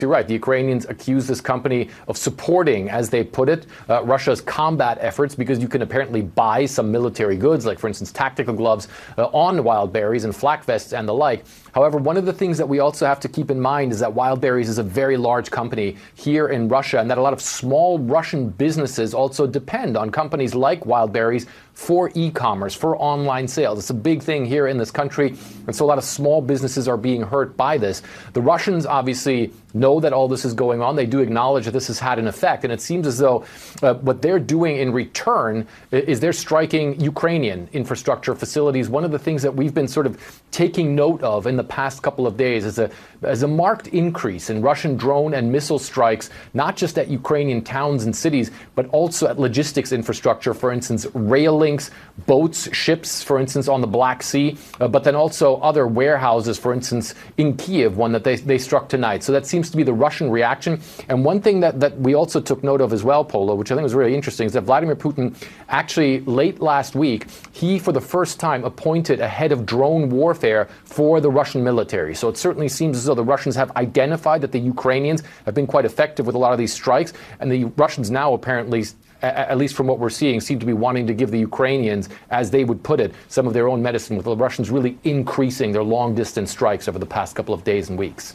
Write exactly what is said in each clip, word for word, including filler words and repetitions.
You're right. The Ukrainians accuse this company of supporting, as they put it, uh, Russia's combat efforts because you can apparently buy some military goods, like, for instance, tactical gloves uh, on Wildberries and flak vests and the like. However, one of the things that we also have to keep in mind is that Wildberries is a very large company here in Russia, and that a lot of small Russian businesses also depend on companies like Wildberries for e-commerce, for online sales. It's a big thing here in this country, and so a lot of small businesses are being hurt by this. The Russians obviously know that all this is going on. They do acknowledge that this has had an effect, and it seems as though uh, what they're doing in return is they're striking Ukrainian infrastructure facilities. One of the things that we've been sort of taking note of in the past couple of days is a, is a marked increase in Russian drone and missile strikes, not just at Ukrainian towns and cities, but also at logistics infrastructure, for instance, rail links, boats, ships, for instance, on the Black Sea, uh, but then also other warehouses, for instance, in Kiev, one that they, they struck tonight. So that seems to be the Russian reaction. And one thing that, that we also took note of as well, Polo, which I think was really interesting, is that Vladimir Putin actually late last week, he for the first time appointed a head of drone warfare for the Russian military. So it certainly seems as though the Russians have identified that the Ukrainians have been quite effective with a lot of these strikes. And the Russians now apparently, at least from what we're seeing, seem to be wanting to give the Ukrainians, as they would put it, some of their own medicine, with the Russians really increasing their long-distance strikes over the past couple of days and weeks.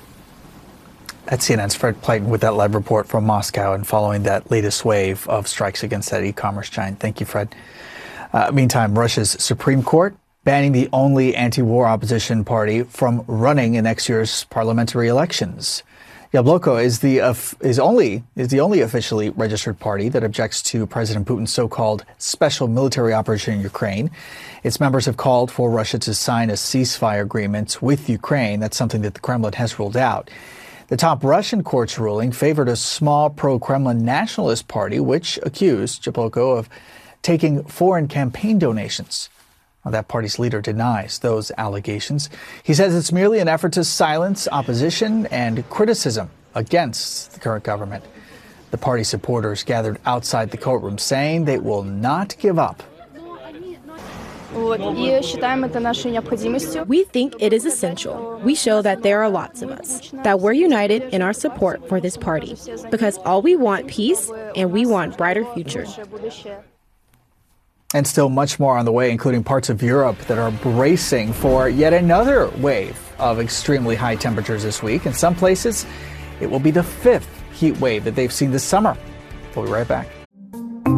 That's C N N's Fred Pleiton with that live report from Moscow and following that latest wave of strikes against that e-commerce giant. Thank you, Fred. Uh, meantime, Russia's Supreme Court banning the only anti-war opposition party from running in next year's parliamentary elections. Yabloko is the uh, is only is the only officially registered party that objects to President Putin's so-called special military operation in Ukraine. Its members have called for Russia to sign a ceasefire agreement with Ukraine. That's something that the Kremlin has ruled out. The top Russian court's ruling favored a small pro-Kremlin nationalist party, which accused Yabloko of taking foreign campaign donations. Well, that party's leader denies those allegations. He says it's merely an effort to silence opposition and criticism against the current government. The party supporters gathered outside the courtroom saying they will not give up. We think it is essential. We show that there are lots of us, that we're united in our support for this party, because all we want peace and we want brighter futures. And still much more on the way, including parts of Europe that are bracing for yet another wave of extremely high temperatures this week. In some places, it will be the fifth heat wave that they've seen this summer. We'll be right back.